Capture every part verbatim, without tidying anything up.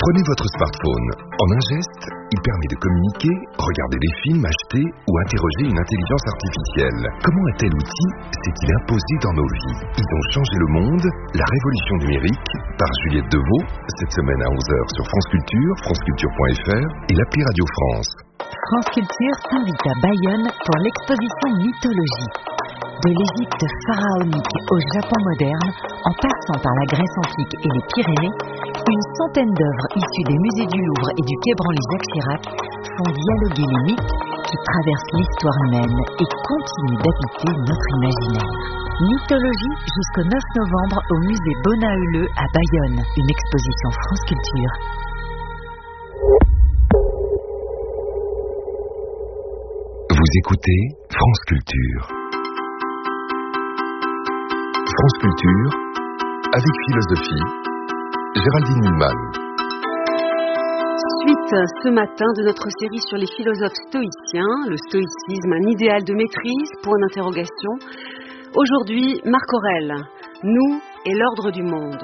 Prenez votre smartphone. En un geste, il permet de communiquer, regarder des films, acheter ou interroger une intelligence artificielle. Comment un tel outil s'est-il imposé dans nos vies? Ils ont changé le monde, la révolution numérique, par Juliette Deveau, cette semaine à onze heures sur France Culture, franceculture point f r et l'appli Radio France. France Culture s'invite à Bayonne pour l'exposition Mythologie. De l'Égypte pharaonique au Japon moderne, en passant par la Grèce antique et les Pyrénées, une centaine d'œuvres issues des musées du Louvre et du Quai Branly-Jacques Chirac font dialoguer les mythes qui traversent l'histoire humaine et continuent d'habiter notre imaginaire. Mythologie jusqu'au neuf novembre au musée Bonaeuleux à Bayonne, une exposition France Culture. Vous écoutez France Culture. France Culture, avec philosophie, Géraldine Milman. Suite ce matin de notre série sur les philosophes stoïciens, le stoïcisme, un idéal de maîtrise, point d'interrogation. Aujourd'hui, Marc Aurèle, nous et l'ordre du monde.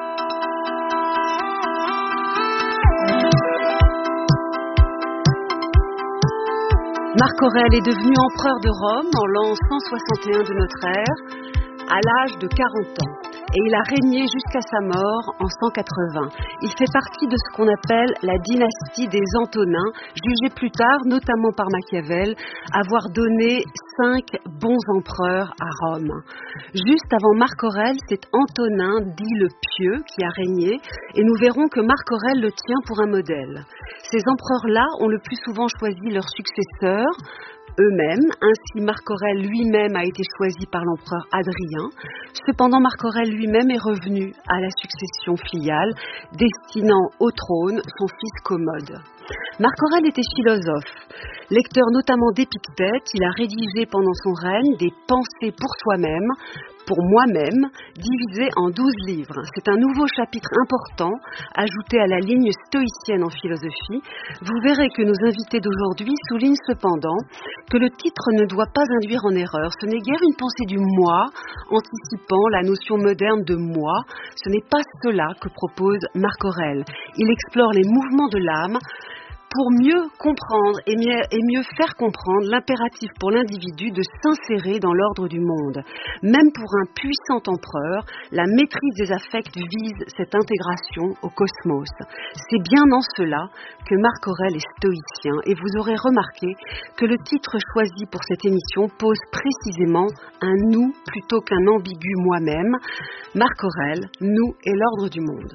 Marc Aurèle est devenu empereur de Rome en l'an cent soixante et un de notre ère, à l'âge de quarante ans. Et il a régné jusqu'à sa mort en cent quatre-vingts. Il fait partie de ce qu'on appelle la dynastie des Antonins, jugée plus tard, notamment par Machiavel, avoir donné cinq bons empereurs à Rome. Juste avant Marc Aurèle, c'est Antonin, dit le pieux, qui a régné, et nous verrons que Marc Aurèle le tient pour un modèle. Ces empereurs-là ont le plus souvent choisi leurs successeurs, eux-mêmes. Ainsi, Marc Aurèle lui-même a été choisi par l'empereur Adrien. Cependant, Marc Aurèle lui-même est revenu à la succession filiale, destinant au trône son fils Commode. Marc Aurèle était philosophe. Lecteur notamment d'Épictète, il a rédigé pendant son règne des pensées pour soi-même, pour moi-même, divisé en douze livres. C'est un nouveau chapitre important ajouté à la ligne stoïcienne en philosophie. Vous verrez que nos invités d'aujourd'hui soulignent cependant que le titre ne doit pas induire en erreur. Ce n'est guère une pensée du moi, anticipant la notion moderne de moi. Ce n'est pas cela que propose Marc Aurèle. Il explore les mouvements de l'âme pour mieux comprendre et mieux, et mieux faire comprendre l'impératif pour l'individu de s'insérer dans l'ordre du monde. Même pour un puissant empereur, la maîtrise des affects vise cette intégration au cosmos. C'est bien en cela que Marc Aurèle est stoïcien, et vous aurez remarqué que le titre choisi pour cette émission pose précisément un nous plutôt qu'un ambigu moi-même. Marc Aurèle, nous et l'ordre du monde.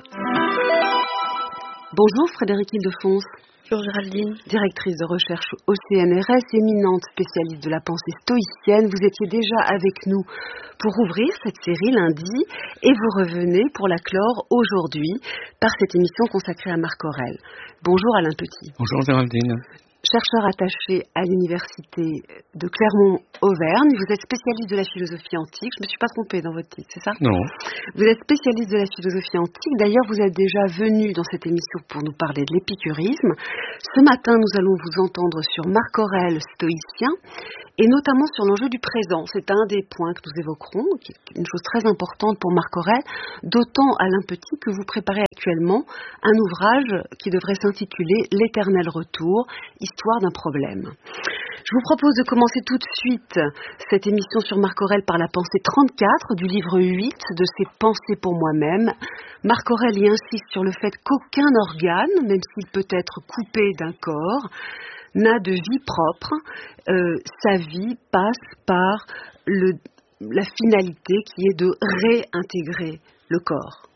Bonjour Frédéric Ildefonse. Bonjour Géraldine. Directrice de recherche au C N R S, éminente spécialiste de la pensée stoïcienne. Vous étiez déjà avec nous pour ouvrir cette série lundi et vous revenez pour la clore aujourd'hui par cette émission consacrée à Marc Aurèle. Bonjour Alain Petit. Bonjour Géraldine. Chercheur attaché à l'université de Clermont-Auvergne, vous êtes spécialiste de la philosophie antique. Je ne me suis pas trompée dans votre titre, c'est ça? Non. Vous êtes spécialiste de la philosophie antique. D'ailleurs, vous êtes déjà venu dans cette émission pour nous parler de l'épicurisme. Ce matin, nous allons vous entendre sur Marc Aurèle, stoïcien, et notamment sur l'enjeu du présent. C'est un des points que nous évoquerons, qui est une chose très importante pour Marc Aurèle, d'autant, Alain Petit, que vous préparez actuellement un ouvrage qui devrait s'intituler « L'éternel retour », histoire d'un problème. Je vous propose de commencer tout de suite cette émission sur Marc Aurèle par la pensée trente-quatre du livre huit de ses pensées pour moi-même. Marc Aurèle y insiste sur le fait qu'aucun organe, même s'il peut être coupé d'un corps, n'a de vie propre. Euh, sa vie passe par le, la finalité qui est de réintégrer le corps.